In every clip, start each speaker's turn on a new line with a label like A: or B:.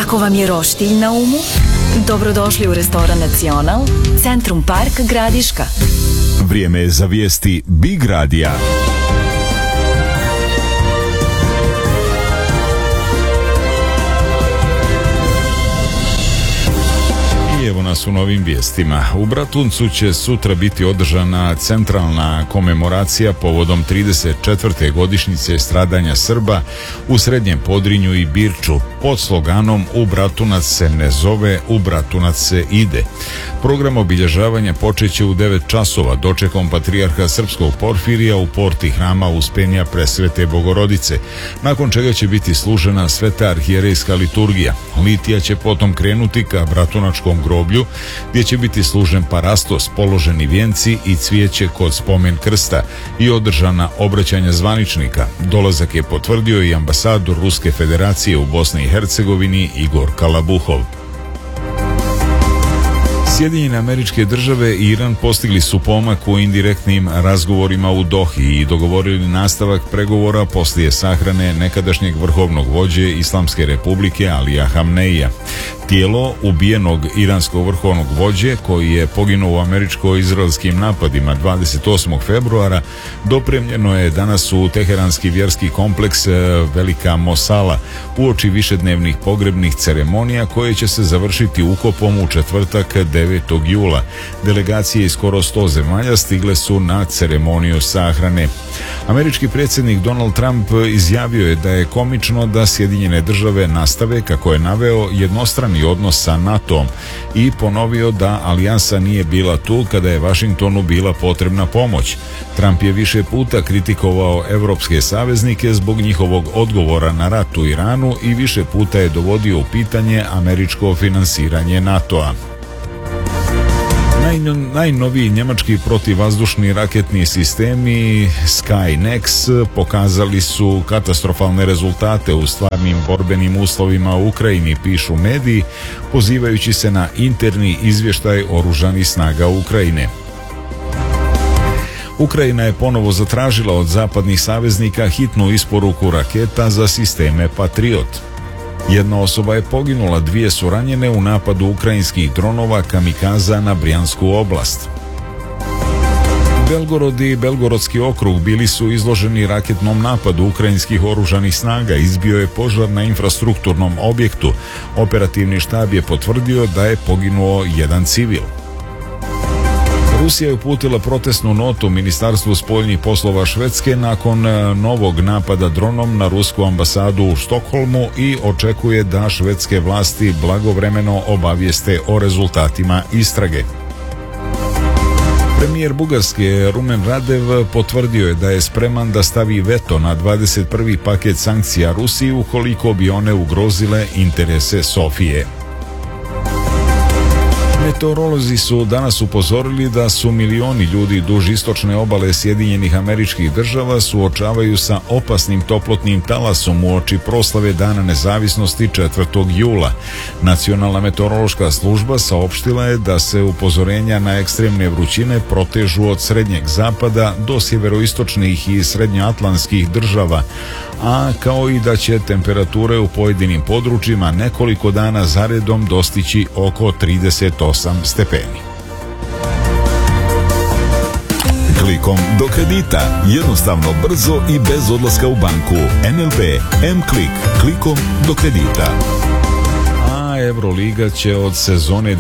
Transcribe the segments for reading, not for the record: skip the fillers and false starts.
A: Ako vam je roštilj na umu, dobrodošli u restoran Nacional, Centrum Park Gradiška.
B: Vrijeme je za vijesti Big Radija. Evo nas u novim vijestima. U Bratuncu će sutra biti održana centralna komemoracija povodom 34. godišnjice stradanja Srba u Srednjem Podrinju i Birču pod sloganom "U Bratunac se ne zove, u Bratunac se ide". Program obilježavanja počeće u 9 časova dočekom patrijarha srpskog Porfirija u porti hrama Uspenja Presvete Bogorodice, nakon čega će biti služena sveta arhijerejska liturgija. Litija će potom krenuti ka bratunačkom groblju, gdje će biti služen parastos, položeni vijenci i cvijeće kod spomen krsta i održana obraćanja zvaničnika. Dolazak je potvrdio i ambasador Ruske federacije u Bosni i Hercegovini Igor Kalabuhov. Sjedinjene Američke Države i Iran postigli su pomak u indirektnim razgovorima u Dohi i dogovorili nastavak pregovora poslije sahrane nekadašnjeg vrhovnog vođe Islamske republike Alija Hamneija. Tijelo ubijenog iranskog vrhovnog vođe, koji je poginuo u američko-izraelskim napadima 28. februara, dopremljeno je danas u teheranski vjerski kompleks Velika Mosala uoči višednevnih pogrebnih ceremonija koje će se završiti ukopom u četvrtak 9. jula. Delegacije iz skoro 100 zemalja stigle su na ceremoniju sahrane. Američki predsjednik Donald Trump izjavio je da je komično da Sjedinjene Države nastave, kako je naveo, jednostrani odnos sa NATO-om i ponovio da alijansa nije bila tu kada je Vašingtonu bila potrebna pomoć. Trump je više puta kritikovao evropske saveznike zbog njihovog odgovora na rat u Iranu i više puta je dovodio u pitanje američko finansiranje NATO-a. Najnoviji njemački protivvazdušni raketni sistemi Skynex pokazali su katastrofalne rezultate u stvarnim borbenim uslovima u Ukrajini, pišu mediji, pozivajući se na interni izvještaj oružanih snaga Ukrajine. Ukrajina je ponovo zatražila od zapadnih saveznika hitnu isporuku raketa za sisteme Patriot. Jedna osoba je poginula, 2 su ranjene u napadu ukrajinskih dronova kamikaza na Brijansku oblast. Belgorod i Belgorodski okrug bili su izloženi raketnom napadu ukrajinskih oružanih snaga. Izbio je požar na infrastrukturnom objektu. Operativni štab je potvrdio da je poginuo jedan civil. Rusija je uputila protestnu notu Ministarstvu spoljnih poslova Švedske nakon novog napada dronom na rusku ambasadu u Štokholmu i očekuje da švedske vlasti blagovremeno obavijeste o rezultatima istrage. Premijer Bugarske Rumen Radev potvrdio je da je spreman da stavi veto na 21. paket sankcija Rusiji ukoliko bi one ugrozile interese Sofije. Meteorolozi su danas upozorili da su milioni ljudi duž istočne obale Sjedinjenih Američkih Država suočavaju sa opasnim toplotnim talasom uoči proslave Dana nezavisnosti 4. jula. Nacionalna meteorološka služba saopštila je da se upozorenja na ekstremne vrućine protežu od srednjeg zapada do sjeveroistočnih i srednjoatlantskih država, a kao i da će temperature u pojedinim područjima nekoliko dana zaredom dostići oko 38 stepeni. Klikom do kredita. Jednostavno, brzo i bez odlaska u banku. NLB M-Klik. Klikom do kredita. Euroliga će od sezone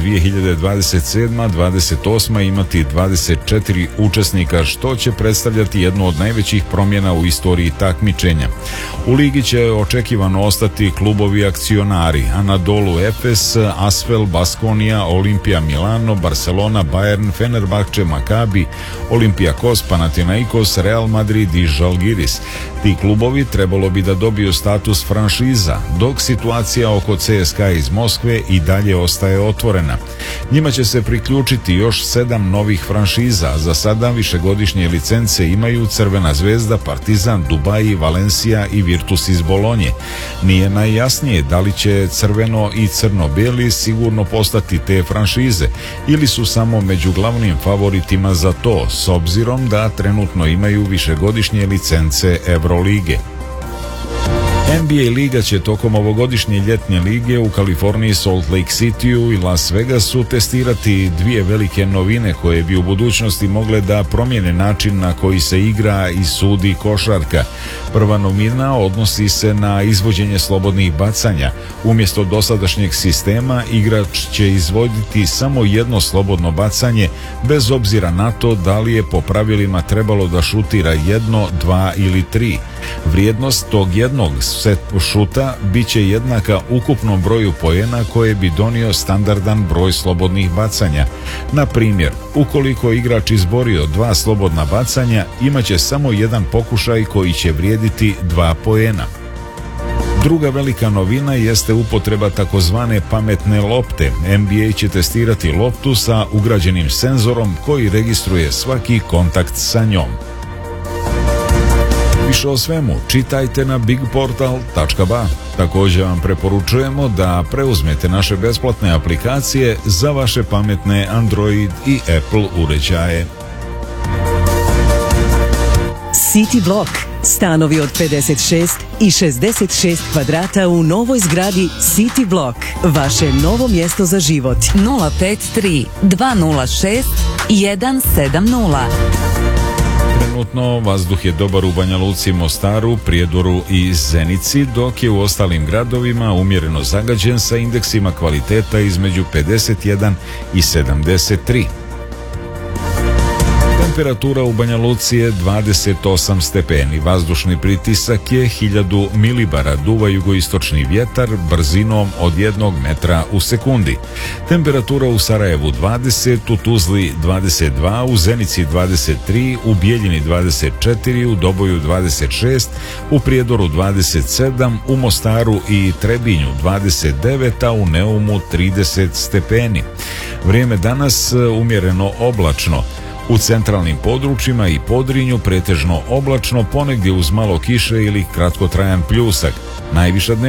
B: 2027-28 imati 24 učesnika, što će predstavljati jednu od najvećih promjena u istoriji takmičenja. U ligi će očekivano ostati klubovi akcionari: Anadolu Efes, Asvel, Baskonija, Olimpija Milano, Barcelona, Bayern, Fenerbahče, Makabi, Olympiakos, Panathinaikos, Real Madrid i Žalgiris. Ti klubovi trebalo bi da dobiju status franšiza, dok situacija oko CSKA iz Moskve i dalje ostaje otvorena. Njima će se priključiti još 7 novih franšiza. Za sada višegodišnje licence imaju Crvena zvezda, Partizan, Dubai, Valencija i Virtus iz Bolonje. Nije najjasnije da li će crveno i crno-beli sigurno postati te franšize ili su samo među glavnim favoritima za to, s obzirom da trenutno imaju višegodišnje licence Evrolige. NBA liga će tokom ovogodišnje ljetne lige u Kaliforniji, Salt Lake Cityu i Las Vegasu testirati dvije velike novine koje bi u budućnosti mogle da promijene način na koji se igra i sudi košarka. Prva novina odnosi se na izvođenje slobodnih bacanja. Umjesto dosadašnjeg sistema, igrač će izvoditi samo jedno slobodno bacanje, bez obzira na to da li je po pravilima trebalo da šutira 1, 2 ili 3. Vrijednost tog jednog šuta bit će jednaka ukupnom broju poena koje bi donio standardan broj slobodnih bacanja. Na primjer, ukoliko igrač izborio 2 slobodna bacanja, imaće samo jedan pokušaj koji će vrijediti 2 poena. Druga velika novina jeste upotreba takozvane pametne lopte. NBA će testirati loptu sa ugrađenim senzorom koji registruje svaki kontakt sa njom. Više o svemu čitajte na bigportal.ba. Također vam preporučujemo da preuzmete naše besplatne aplikacije za vaše pametne Android i Apple uređaje.
C: City Block. Stanovi od 56 i 66 kvadrata u novoj zgradi City Block. Vaše novo mjesto za život.
D: 053 206 170.
B: Trenutno vazduh je dobar u Banja Luci, Mostaru, Prijedoru i Zenici, dok je u ostalim gradovima umjereno zagađen sa indeksima kvaliteta između 51 i 73. Temperatura u Banja Luci je 28 stepeni, vazdušni pritisak je 1000 milibara, duva jugoistočni vjetar brzinom od 1 metra u sekundi. Temperatura u Sarajevu 20, u Tuzli 22, u Zenici 23, u Bijeljini 24, u Doboju 26, u Prijedoru 27, u Mostaru i Trebinju 29, a u Neumu 30 stepeni. Vrijeme danas umjereno oblačno. U centralnim područjima i Podrinju pretežno oblačno, ponegdje uz malo kiše ili kratkotrajan pljusak. Najviša